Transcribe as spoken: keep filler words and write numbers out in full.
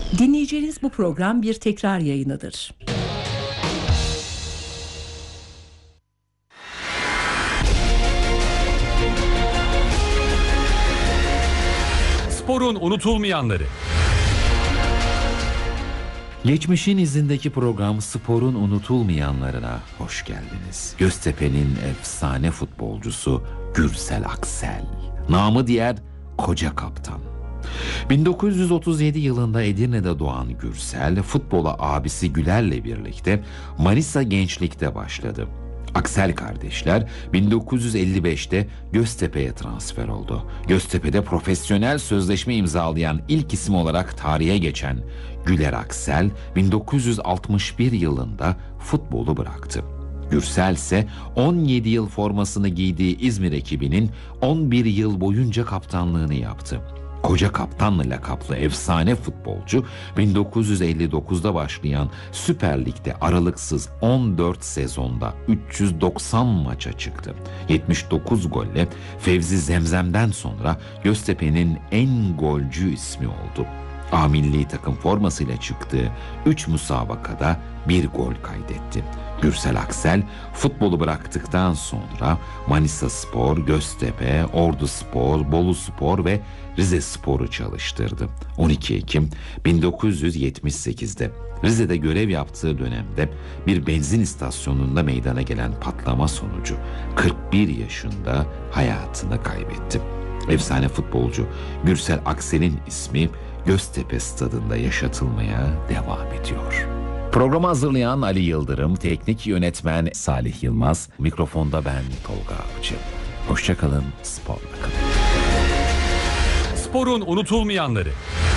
Dinleyeceğiniz bu program bir tekrar yayınıdır. Sporun unutulmayanları. Geçmişin izindeki program Sporun Unutulmayanlarına hoş geldiniz. Göztepe'nin efsane futbolcusu Gürsel Aksel, namı diğer Koca Kaptan. bin dokuz yüz otuz yedi yılında Edirne'de doğan Gürsel, futbola abisi Güler'le birlikte Manisa Gençlik'te başladı. Aksel kardeşler bin dokuz yüz elli beşte Göztepe'ye transfer oldu. Göztepe'de profesyonel sözleşme imzalayan ilk isim olarak tarihe geçen Güler Aksel bin dokuz yüz altmış bir yılında futbolu bıraktı. Gürsel ise on yedi yıl formasını giydiği İzmir ekibinin on bir yıl boyunca kaptanlığını yaptı. Koca Kaptan'la lakaplı efsane futbolcu bin dokuz yüz elli dokuzda başlayan Süper Lig'de aralıksız on dört sezonda üç yüz doksan maça çıktı. yetmiş dokuz golle Fevzi Zemzem'den sonra Göztepe'nin en golcü ismi oldu. A milli takım formasıyla çıktığı üç müsabakada bir gol kaydetti. Gürsel Aksel futbolu bıraktıktan sonra Manisa Spor, Göztepe, Ordu Spor, Bolu Spor ve Rize Spor'u çalıştırdı. on iki Ekim bin dokuz yüz yetmiş sekizde Rize'de görev yaptığı dönemde bir benzin istasyonunda meydana gelen patlama sonucu kırk bir yaşında hayatını kaybetti. Efsane futbolcu Gürsel Aksel'in ismi Göztepe Stadı'nda yaşatılmaya devam ediyor. Programı hazırlayan Ali Yıldırım, teknik yönetmen Salih Yılmaz, mikrofonda ben Tolga Avcı. Hoşça kalın, sporla kalın. Sporun unutulmayanları.